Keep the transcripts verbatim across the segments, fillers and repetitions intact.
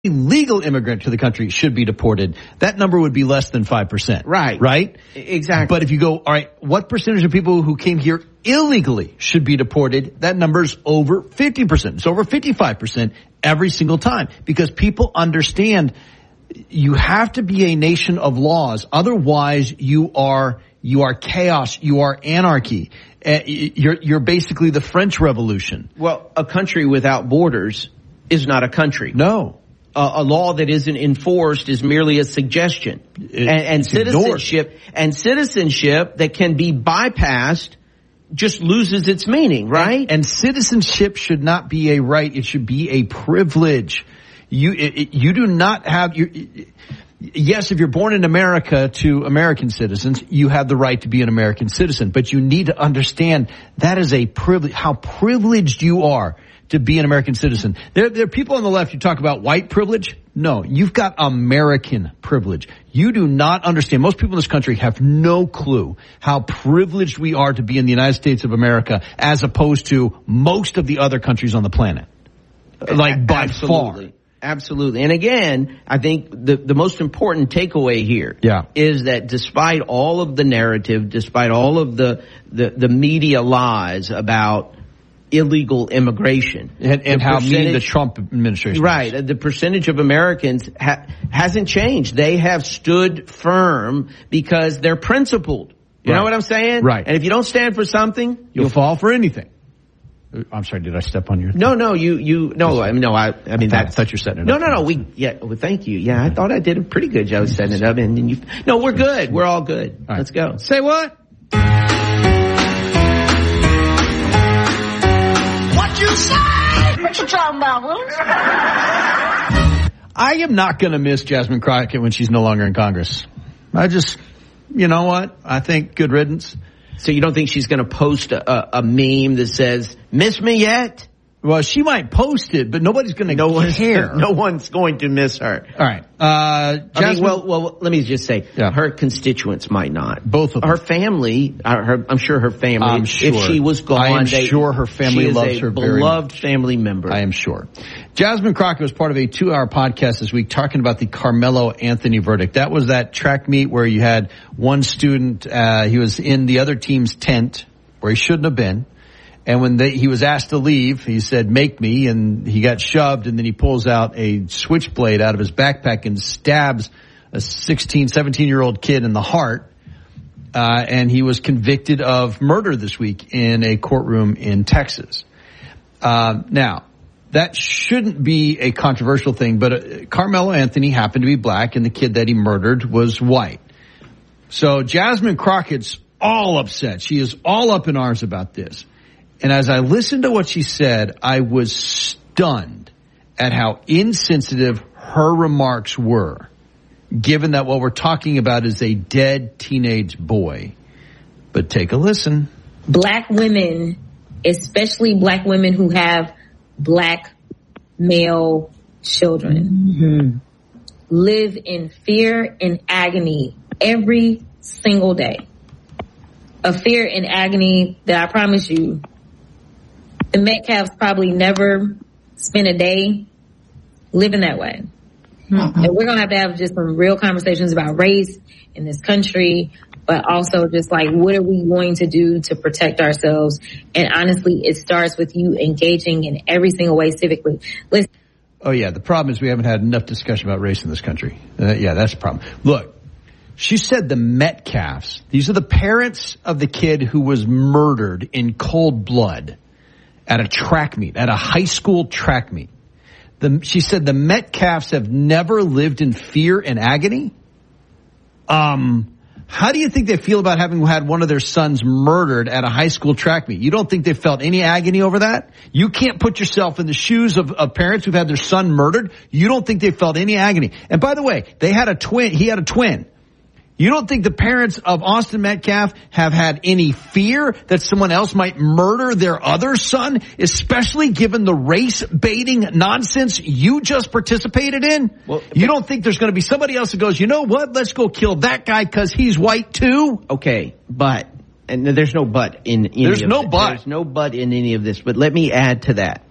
legal immigrant to the country should be deported, that number would be less than five percent. Right. Right? Exactly. But if you go, all right, what percentage of people who came here illegally should be deported? That number's over fifty percent. It's over fifty-five percent every single time, because people understand you have to be a nation of laws. Otherwise, you are you are chaos. You are anarchy. Uh, you're you're basically the French Revolution. Well, a country without borders is not a country. No. Uh, a law that isn't enforced is merely a suggestion. It, and and citizenship ignored. and citizenship that can be bypassed just loses its meaning, right? And, and citizenship should not be a right. It should be a privilege. You it, it, you do not have you. Yes, if you're born in America to American citizens, you have the right to be an American citizen. But you need to understand that is a privilege. How privileged you are to be an American citizen. There, there are people on the left who talk about white privilege. No, you've got American privilege. You do not understand. Most people in this country have no clue how privileged we are to be in the United States of America as opposed to most of the other countries on the planet. Like by Absolutely. far. Absolutely. And again, I think the, the most important takeaway here yeah. is that despite all of the narrative, despite all of the, the, the media lies about illegal immigration and, and how mean the Trump administration right is. The percentage of Americans ha- hasn't changed. They have stood firm because they're principled. You right. know what I'm saying? Right. And if you don't stand for something, you'll, you'll fall for anything. I'm sorry, did I step on your thing? No, no, you, you, no, I mean, no, I, I mean, I thought, that's, I thought you're setting it no, up. No, no, no, we, yeah, well, thank you. Yeah, I thought I did a pretty good job setting it up, and then you, no, we're good. We're all good. All right. Let's go. Say what? What you say? What you talking about, Willis? I am not going to miss Jasmine Crockett when she's no longer in Congress. I just, you know what? I think good riddance. So you don't think she's going to post a, a meme that says, miss me yet? Well, she might post it, but nobody's going to no care. No one's going to miss her. All right. Uh, Jasmine, I mean, well, well, let me just say, yeah. her constituents might not. Both of them. Her family, uh, her, I'm sure her family, I'm sure. if she was gone, I am they, sure her family she is loves a her very beloved much. family member. I am sure. Jasmine Crockett was part of a two-hour podcast this week talking about the Carmelo Anthony verdict. That was that track meet where you had one student, uh, he was in the other team's tent where he shouldn't have been. And when they, he was asked to leave, he said, make me, and he got shoved, and then he pulls out a switchblade out of his backpack and stabs a sixteen, seventeen-year-old kid in the heart. Uh, and he was convicted of murder this week in a courtroom in Texas. Uh, now, that shouldn't be a controversial thing, but uh, Carmelo Anthony happened to be black, and the kid that he murdered was white. So Jasmine Crockett's all upset. She is all up in arms about this. And as I listened to what she said, I was stunned at how insensitive her remarks were, given that what we're talking about is a dead teenage boy. But take a listen. Black women, especially black women who have black male children, mm-hmm. live in fear and agony every single day. A fear and agony that I promise you, the Metcalfs probably never spent a day living that way. Mm-hmm. And we're going to have to have just some real conversations about race in this country, but also just like, what are we going to do to protect ourselves? And honestly, it starts with you engaging in every single way civically. Listen. Oh, yeah. The problem is we haven't had enough discussion about race in this country. Uh, yeah, that's the problem. Look, she said the Metcalfs, these are the parents of the kid who was murdered in cold blood at a track meet, at a high school track meet. The, she said the Metcalfs have never lived in fear and agony. Um, how do you think they feel about having had one of their sons murdered at a high school track meet? You don't think they felt any agony over that? You can't put yourself in the shoes of, of parents who've had their son murdered. You don't think they felt any agony. And by the way, they had a twin. He had a twin. You don't think the parents of Austin Metcalf have had any fear that someone else might murder their other son, especially given the race baiting nonsense you just participated in? Well, you don't think there's going to be somebody else that goes, you know what, let's go kill that guy because he's white too? Okay, but, and there's no but in any There's of no this. but. There's no but in any of this, but let me add to that.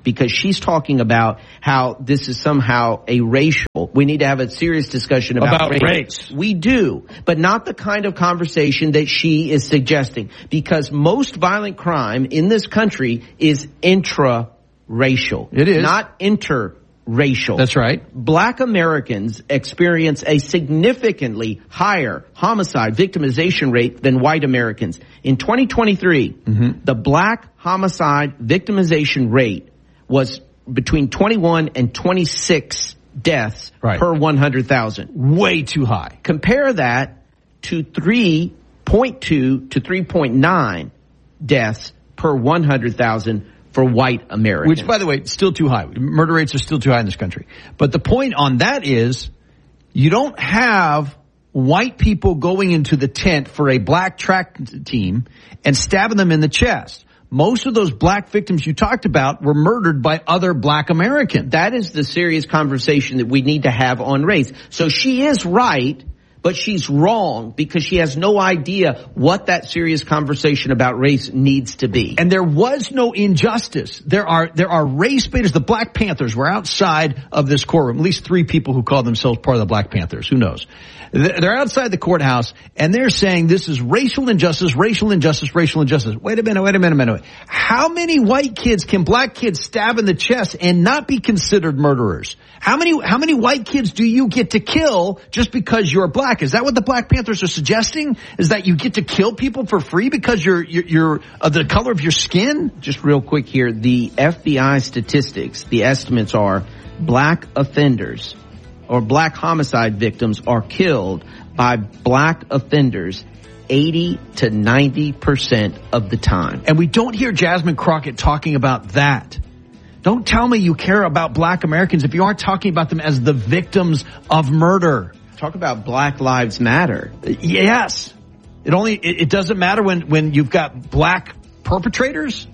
because she's talking about how this is somehow a racial. We need to have a serious discussion about, about race. race. We do, but not the kind of conversation that she is suggesting, because most violent crime in this country is intra-racial. It is. Not inter-racial. That's right. Black Americans experience a significantly higher homicide victimization rate than white Americans. In twenty twenty-three, mm-hmm. the black homicide victimization rate was between twenty-one and twenty-six deaths right. per one hundred thousand. Way too high. Compare that to three point two to three point nine deaths per one hundred thousand for white Americans. Which, by the way, still too high. Murder rates are still too high in this country. But the point on that is you don't have white people going into the tent for a black track team and stabbing them in the chest. Most of those black victims you talked about were murdered by other black Americans. That is the serious conversation that we need to have on race. So she is right, but she's wrong because she has no idea what that serious conversation about race needs to be. And there was no injustice. There are there are race baiters. The Black Panthers were outside of this courtroom. At least three people who call themselves part of the Black Panthers. Who knows? They're outside the courthouse, and they're saying this is racial injustice, racial injustice, racial injustice. Wait a minute, wait a minute, wait a minute. How many white kids can black kids stab in the chest and not be considered murderers? How many how many white kids do you get to kill just because you're black? Is that what the Black Panthers are suggesting? Is that you get to kill people for free because you're you're, you're of the color of your skin? Just real quick here, the F B I statistics, the estimates are black offenders or black homicide victims are killed by black offenders eighty to ninety percent of the time. And we don't hear Jasmine Crockett talking about that. Don't tell me you care about black Americans if you aren't talking about them as the victims of murder. Talk about Black Lives Matter. Yes. It only, it, it doesn't matter when, when you've got black perpetrators.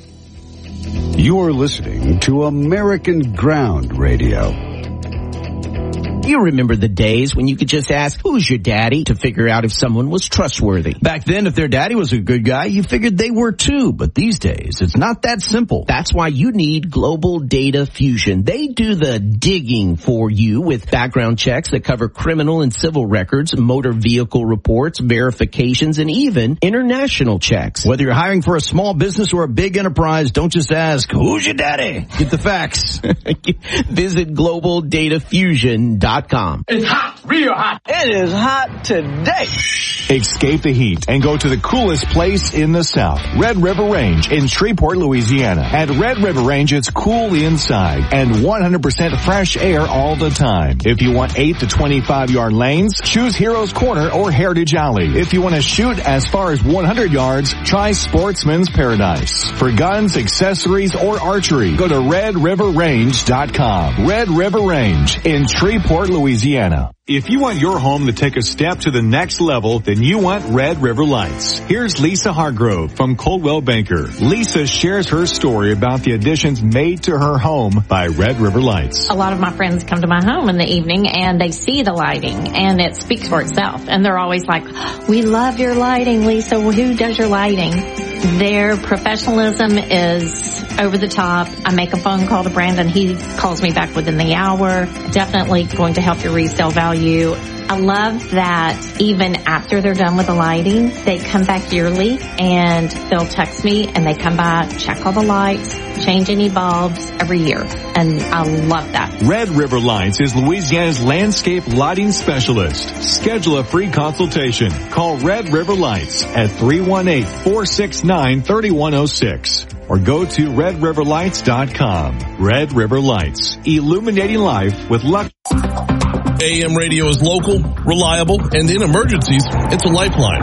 You're listening to American Ground Radio. You remember the days when you could just ask, who's your daddy, to figure out if someone was trustworthy. Back then, if their daddy was a good guy, you figured they were too. But these days, it's not that simple. That's why you need Global Data Fusion. They do the digging for you with background checks that cover criminal and civil records, motor vehicle reports, verifications, and even international checks. Whether you're hiring for a small business or a big enterprise, don't just ask, who's your daddy? Get the facts. Visit global data fusion dot com. It's hot, real hot. It is hot today. Escape the heat and go to the coolest place in the South, Red River Range in Shreveport, Louisiana. At Red River Range, it's cool inside and one hundred percent fresh air all the time. If you want eight to twenty-five yard lanes, choose Heroes Corner or Heritage Alley. If you want to shoot as far as one hundred yards, try Sportsman's Paradise. For guns, accessories, or archery, go to red river range dot com. Red River Range in Shreveport, Louisiana. If you want your home to take a step to the next level, then you want Red River Lights. Here's Lisa Hargrove from Coldwell Banker. Lisa shares her story about the additions made to her home by Red River Lights. A lot of my friends come to my home in the evening and they see the lighting and it speaks for itself. And they're always like, we love your lighting, Lisa. Who does your lighting? Their professionalism is over the top. I make a phone call to Brandon. He calls me back within the hour. Definitely going to help your resale value. I love that even after they're done with the lighting, they come back yearly and they'll text me and they come by, check all the lights, change any bulbs every year. And I love that. Red River Lights is Louisiana's landscape lighting specialist. Schedule a free consultation. Call Red River Lights at three one eight, four six nine, three one zero six or go to red river lights dot com. Red River Lights, illuminating life with luck. A M radio is local, reliable, and in emergencies, it's a lifeline.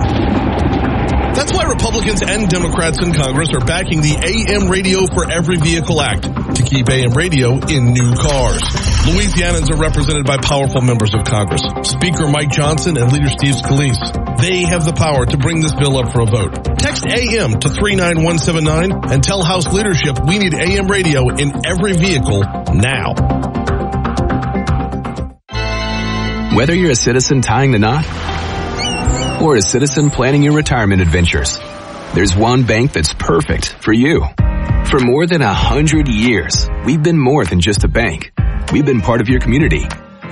That's why Republicans and Democrats in Congress are backing the A M Radio for Every Vehicle Act to keep A M radio in new cars. Louisianans are represented by powerful members of Congress, Speaker Mike Johnson and Leader Steve Scalise. They have the power to bring this bill up for a vote. Text A M to three nine one seven nine and tell House leadership we need A M radio in every vehicle now. Whether you're a citizen tying the knot or a citizen planning your retirement adventures, there's one bank that's perfect for you. For more than a hundred years, we've been more than just a bank. We've been part of your community,